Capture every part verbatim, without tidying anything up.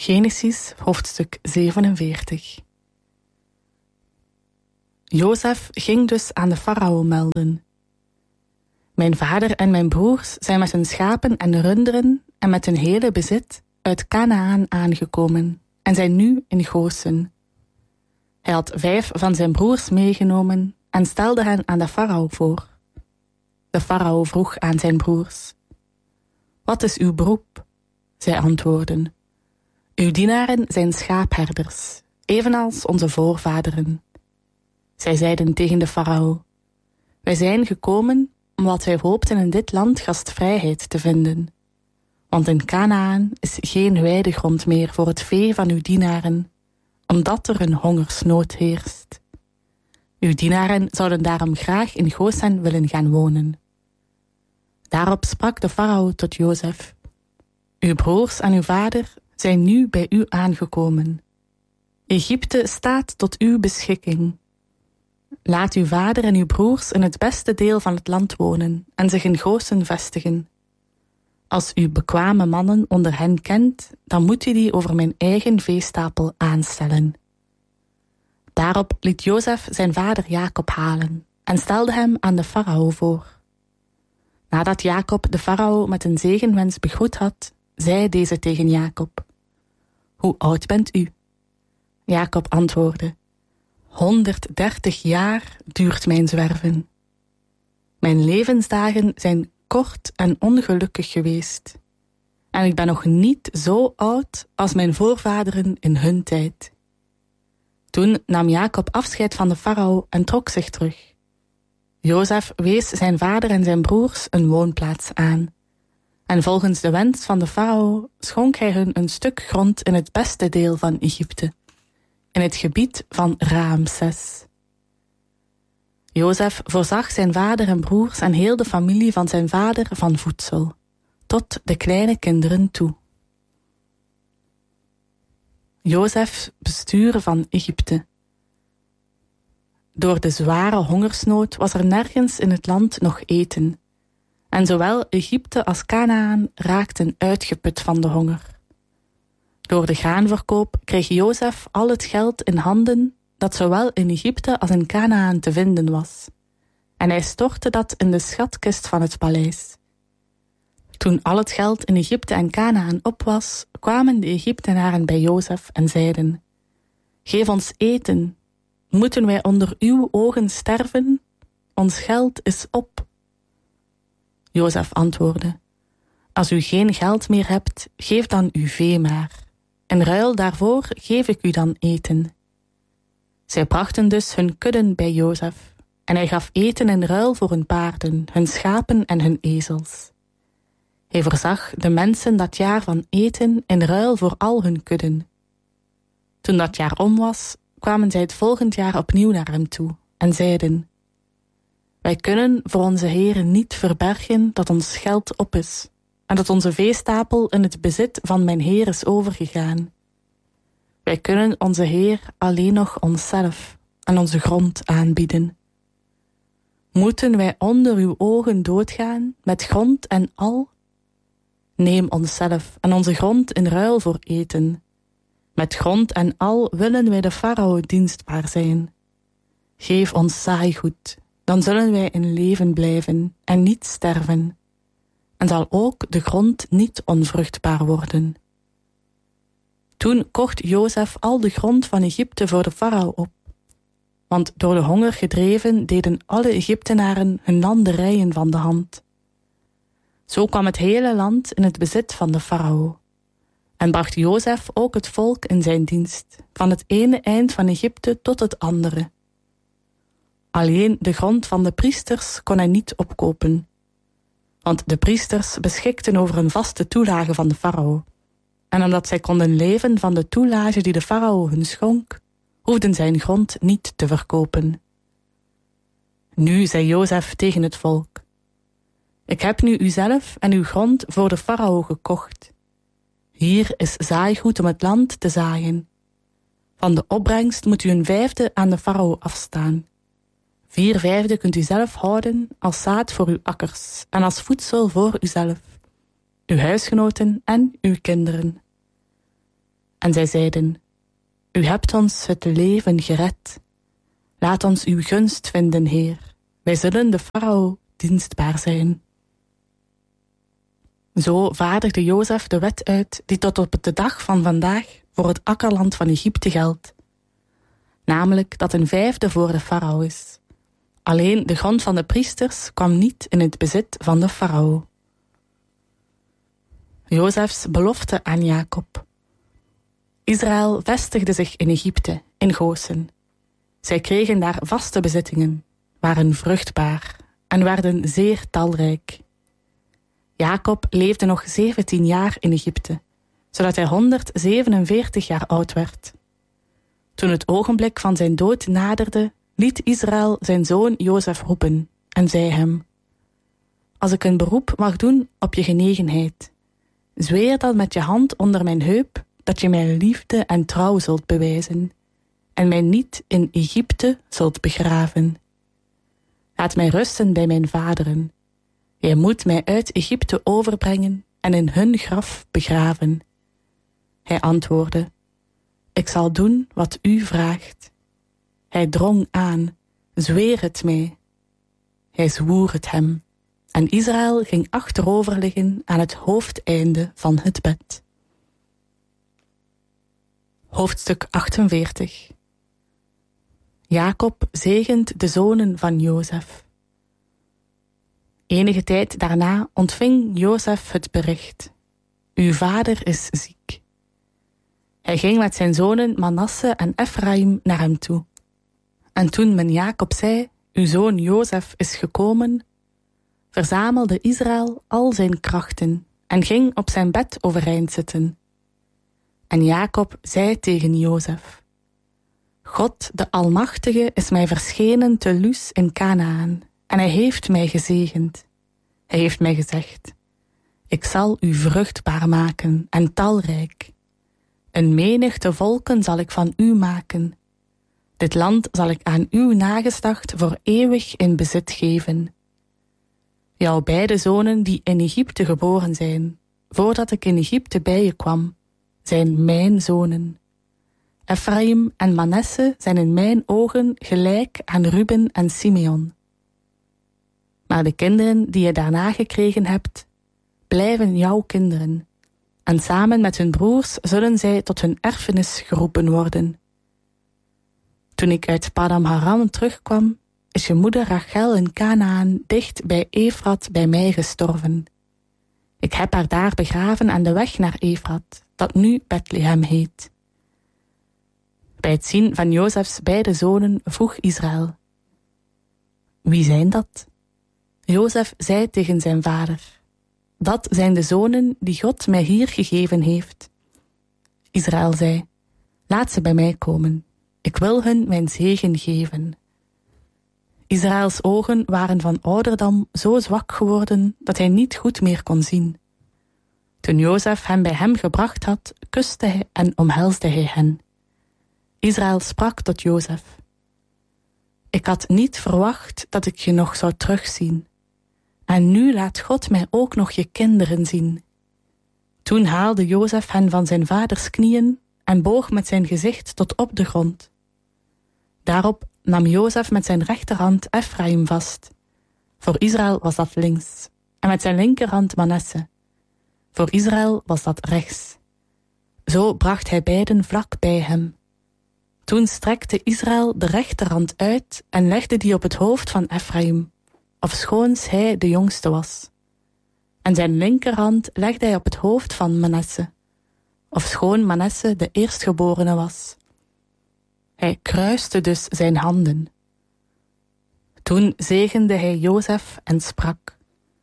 Genesis, hoofdstuk zevenenveertig. Jozef ging dus aan de farao melden: Mijn vader en mijn broers zijn met hun schapen en runderen en met hun hele bezit uit Kanaan aangekomen en zijn nu in Gosen. Hij had vijf van zijn broers meegenomen en stelde hen aan de farao voor. De farao vroeg aan zijn broers: Wat is uw beroep? Zij antwoordden: Uw dienaren zijn schaapherders, evenals onze voorvaderen. Zij zeiden tegen de farao: Wij zijn gekomen omdat wij hoopten in dit land gastvrijheid te vinden. Want in Kanaan is geen weidegrond meer voor het vee van uw dienaren, omdat er een hongersnood heerst. Uw dienaren zouden daarom graag in Gosen willen gaan wonen. Daarop sprak de farao tot Jozef: Uw broers en uw vader zijn nu bij u aangekomen. Egypte staat tot uw beschikking. Laat uw vader en uw broers in het beste deel van het land wonen en zich in Gosen vestigen. Als u bekwame mannen onder hen kent, dan moet u die over mijn eigen veestapel aanstellen. Daarop liet Jozef zijn vader Jacob halen en stelde hem aan de farao voor. Nadat Jacob de farao met een zegenwens begroet had, zei deze tegen Jacob: Hoe oud bent u? Jacob antwoordde: honderddertig jaar duurt mijn zwerven. Mijn levensdagen zijn kort en ongelukkig geweest. En ik ben nog niet zo oud als mijn voorvaderen in hun tijd. Toen nam Jacob afscheid van de farao en trok zich terug. Jozef wees zijn vader en zijn broers een woonplaats aan. En volgens de wens van de farao schonk hij hun een stuk grond in het beste deel van Egypte, in het gebied van Raamses. Jozef voorzag zijn vader en broers en heel de familie van zijn vader van voedsel, tot de kleine kinderen toe. Jozefs bestuur van Egypte. Door de zware hongersnood was er nergens in het land nog eten, en zowel Egypte als Kanaan raakten uitgeput van de honger. Door de graanverkoop kreeg Jozef al het geld in handen dat zowel in Egypte als in Kanaan te vinden was, en hij stortte dat in de schatkist van het paleis. Toen al het geld in Egypte en Kanaan op was, kwamen de Egyptenaren bij Jozef en zeiden: Geef ons eten. Moeten wij onder uw ogen sterven? Ons geld is op. Jozef antwoordde: Als u geen geld meer hebt, geef dan uw vee maar. In ruil daarvoor geef ik u dan eten. Zij brachten dus hun kudden bij Jozef, en hij gaf eten in ruil voor hun paarden, hun schapen en hun ezels. Hij voorzag de mensen dat jaar van eten in ruil voor al hun kudden. Toen dat jaar om was, kwamen zij het volgend jaar opnieuw naar hem toe en zeiden: Wij kunnen voor onze heren niet verbergen dat ons geld op is en dat onze veestapel in het bezit van mijn heer is overgegaan. Wij kunnen onze heer alleen nog onszelf en onze grond aanbieden. Moeten wij onder uw ogen doodgaan met grond en al? Neem onszelf en onze grond in ruil voor eten. Met grond en al willen wij de farao dienstbaar zijn. Geef ons zaaigoed, dan zullen wij in leven blijven en niet sterven. En zal ook de grond niet onvruchtbaar worden. Toen kocht Jozef al de grond van Egypte voor de farao op. Want door de honger gedreven deden alle Egyptenaren hun landerijen van de hand. Zo kwam het hele land in het bezit van de farao. En bracht Jozef ook het volk in zijn dienst, van het ene eind van Egypte tot het andere. Alleen de grond van de priesters kon hij niet opkopen. Want de priesters beschikten over een vaste toelage van de farao. En omdat zij konden leven van de toelage die de farao hun schonk, hoefden zijn grond niet te verkopen. Nu zei Jozef tegen het volk: Ik heb nu uzelf en uw grond voor de farao gekocht. Hier is zaaigoed om het land te zaaien. Van de opbrengst moet u een vijfde aan de farao afstaan. Vier vijfde kunt u zelf houden als zaad voor uw akkers en als voedsel voor uzelf, uw huisgenoten en uw kinderen. En zij zeiden, u hebt ons het leven gered. Laat ons uw gunst vinden, Heer. Wij zullen de farao dienstbaar zijn. Zo vaardigde Jozef de wet uit die tot op de dag van vandaag voor het akkerland van Egypte geldt. Namelijk dat een vijfde voor de farao is. Alleen de grond van de priesters kwam niet in het bezit van de farao. Jozefs belofte aan Jacob. Israël vestigde zich in Egypte, in Gosen. Zij kregen daar vaste bezittingen, waren vruchtbaar en werden zeer talrijk. Jacob leefde nog zeventien jaar in Egypte, zodat hij honderdzevenenveertig jaar oud werd. Toen het ogenblik van zijn dood naderde, liet Israël zijn zoon Jozef roepen en zei hem: als ik een beroep mag doen op je genegenheid, zweer dan met je hand onder mijn heup dat je mij liefde en trouw zult bewijzen en mij niet in Egypte zult begraven. Laat mij rusten bij mijn vaderen. Jij moet mij uit Egypte overbrengen en in hun graf begraven. Hij antwoordde: ik zal doen wat u vraagt. Hij drong aan: zweer het mij. Hij zwoer het hem. En Israël ging achterover liggen aan het hoofdeinde van het bed. Hoofdstuk achtenveertig. Jacob zegent de zonen van Jozef. Enige tijd daarna ontving Jozef het bericht: uw vader is ziek. Hij ging met zijn zonen Manasse en Efraïm naar hem toe. En toen men Jacob zei: uw zoon Jozef is gekomen, verzamelde Israël al zijn krachten en ging op zijn bed overeind zitten. En Jacob zei tegen Jozef: God, de Almachtige, is mij verschenen te Luz in Kanaan, en hij heeft mij gezegend. Hij heeft mij gezegd: ik zal u vruchtbaar maken en talrijk. Een menigte volken zal ik van u maken. Dit land zal ik aan uw nageslacht voor eeuwig in bezit geven. Jouw beide zonen die in Egypte geboren zijn, voordat ik in Egypte bij je kwam, zijn mijn zonen. Efraïm en Manasse zijn in mijn ogen gelijk aan Ruben en Simeon. Maar de kinderen die je daarna gekregen hebt, blijven jouw kinderen, en samen met hun broers zullen zij tot hun erfenis geroepen worden. Toen ik uit Padam Haram terugkwam, is je moeder Rachel in Kanaan dicht bij Efrat bij mij gestorven. Ik heb haar daar begraven aan de weg naar Efrat, dat nu Bethlehem heet. Bij het zien van Jozefs beide zonen vroeg Israël: wie zijn dat? Jozef zei tegen zijn vader: dat zijn de zonen die God mij hier gegeven heeft. Israël zei: laat ze bij mij komen. Ik wil hun mijn zegen geven. Israëls ogen waren van ouderdom zo zwak geworden dat hij niet goed meer kon zien. Toen Jozef hem bij hem gebracht had, kuste hij en omhelsde hij hen. Israël sprak tot Jozef: ik had niet verwacht dat ik je nog zou terugzien. En nu laat God mij ook nog je kinderen zien. Toen haalde Jozef hen van zijn vaders knieën en boog met zijn gezicht tot op de grond. Daarop nam Jozef met zijn rechterhand Efraïm vast. Voor Israël was dat links. En met zijn linkerhand Manasse. Voor Israël was dat rechts. Zo bracht hij beiden vlak bij hem. Toen strekte Israël de rechterhand uit en legde die op het hoofd van Efraïm, ofschoons hij de jongste was. En zijn linkerhand legde hij op het hoofd van Manasse, ofschoon Manasse de eerstgeborene was. Hij kruiste dus zijn handen. Toen zegende hij Jozef en sprak: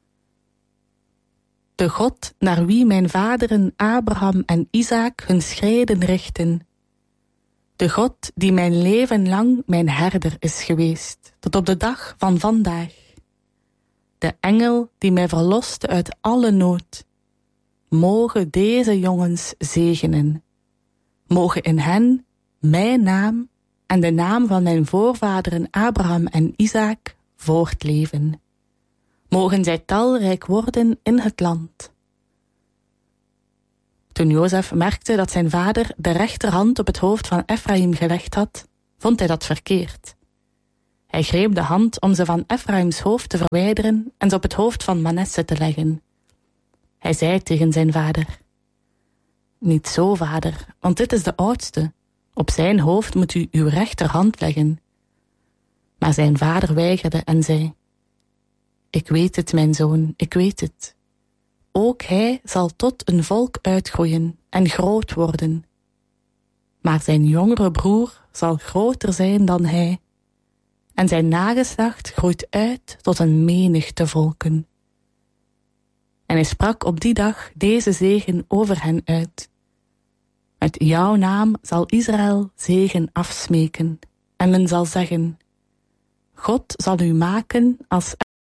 de God naar wie mijn vaderen Abraham en Isaak hun schreden richten, de God die mijn leven lang mijn herder is geweest, tot op de dag van vandaag, de engel die mij verloste uit alle nood, mogen deze jongens zegenen, mogen in hen mijn naam en de naam van mijn voorvaderen Abraham en Isaak voortleven. Mogen zij talrijk worden in het land. Toen Jozef merkte dat zijn vader de rechterhand op het hoofd van Efraïm gelegd had, vond hij dat verkeerd. Hij greep de hand om ze van Efraïms hoofd te verwijderen en ze op het hoofd van Manasse te leggen. Hij zei tegen zijn vader: Niet zo, vader, want dit is de oudste. Op zijn hoofd moet u uw rechterhand leggen. Maar zijn vader weigerde en zei: Ik weet het, mijn zoon, ik weet het. Ook hij zal tot een volk uitgroeien en groot worden. Maar zijn jongere broer zal groter zijn dan hij. En zijn nageslacht groeit uit tot een menigte volken. En hij sprak op die dag deze zegen over hen uit. Met jouw naam zal Israël zegen afsmeken. En men zal zeggen: God zal u maken als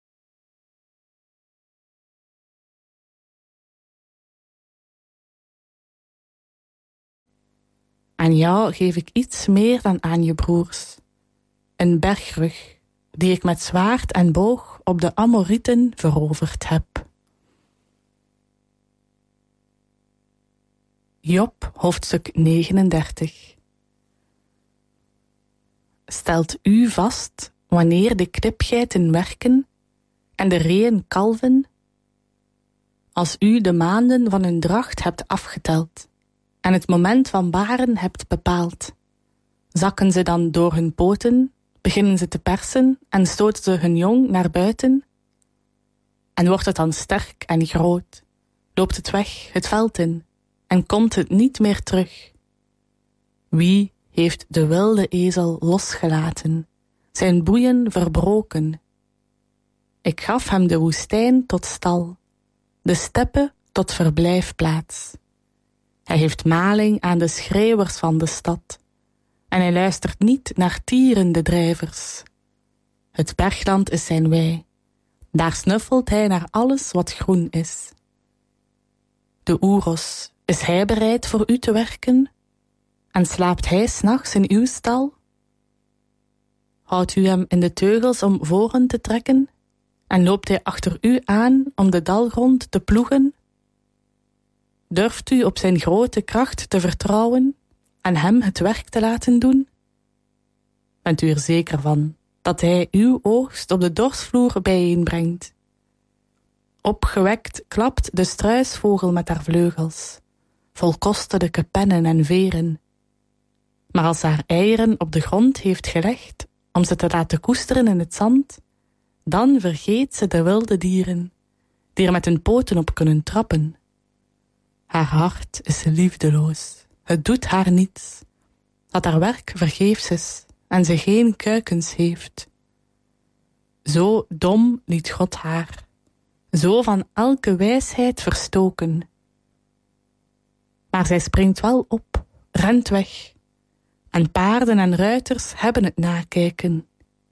aan jou geef ik iets meer dan aan je broers. Een bergrug, die ik met zwaard en boog op de Amorieten veroverd heb. Job, hoofdstuk negenendertig. Stelt u vast wanneer de klipgeiten werken en de reeën kalven, als u de maanden van hun dracht hebt afgeteld en het moment van baren hebt bepaald. Zakken ze dan door hun poten, beginnen ze te persen en stoten ze hun jong naar buiten? En wordt het dan sterk en groot, loopt het weg het veld in en komt het niet meer terug? Wie heeft de wilde ezel losgelaten, zijn boeien verbroken? Ik gaf hem de woestijn tot stal, de steppe tot verblijfplaats. Hij heeft maling aan de schreeuwers van de stad, en hij luistert niet naar tierende drijvers. Het bergland is zijn wei, daar snuffelt hij naar alles wat groen is. De oeros, is hij bereid voor u te werken? En slaapt hij 's nachts in uw stal? Houdt u hem in de teugels om voren te trekken? En loopt hij achter u aan om de dalgrond te ploegen? Durft u op zijn grote kracht te vertrouwen en hem het werk te laten doen? Bent u er zeker van dat hij uw oogst op de dorsvloer bijeenbrengt? Opgewekt klapt de struisvogel met haar vleugels, vol kostelijke pennen en veren. Maar als ze haar eieren op de grond heeft gelegd om ze te laten koesteren in het zand, dan vergeet ze de wilde dieren, die er met hun poten op kunnen trappen. Haar hart is liefdeloos, het doet haar niets, dat haar werk vergeefs is en ze geen kuikens heeft. Zo dom liet God haar, zo van elke wijsheid verstoken. Maar zij springt wel op, rent weg, en paarden en ruiters hebben het nakijken.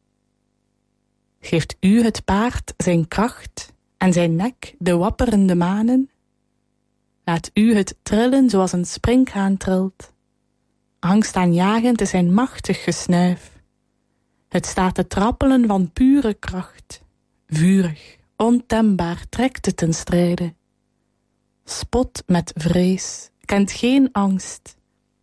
Geeft u het paard zijn kracht en zijn nek de wapperende manen? Laat u het trillen zoals een sprinkhaan trilt. Angstaanjagend is zijn machtig gesnuif. Het staat te trappelen van pure kracht. Vurig, ontembaar trekt het ten strijde. Spot met vrees, kent geen angst.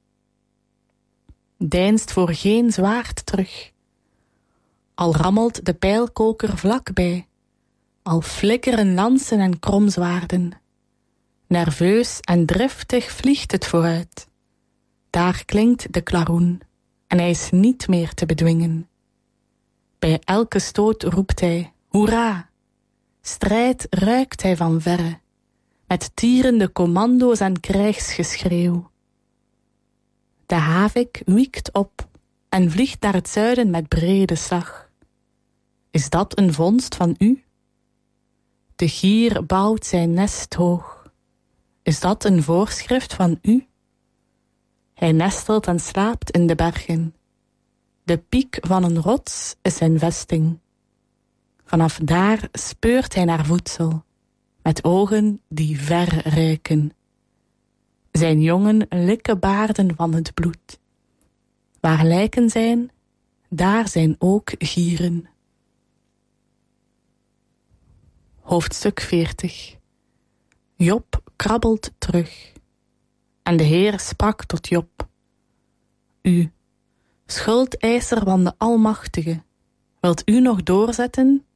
Deinst voor geen zwaard terug. Al rammelt de pijlkoker vlakbij, al flikkeren lansen en kromzwaarden. Nerveus en driftig vliegt het vooruit. Daar klinkt de klaroen, en hij is niet meer te bedwingen. Bij elke stoot roept hij, hoera! Strijd ruikt hij van verre, met tierende commando's en krijgsgeschreeuw. De havik wiekt op en vliegt naar het zuiden met brede slag. Is dat een vondst van u? De gier bouwt zijn nest hoog. Is dat een voorschrift van u? Hij nestelt en slaapt in de bergen. De piek van een rots is zijn vesting. Vanaf daar speurt hij naar voedsel, met ogen die ver reiken. Zijn jongen likken baarden van het bloed. Waar lijken zijn, daar zijn ook gieren. Hoofdstuk veertig. Job krabbelt terug. En de Heer sprak tot Job: U, schuldeiser van de Almachtige, wilt u nog doorzetten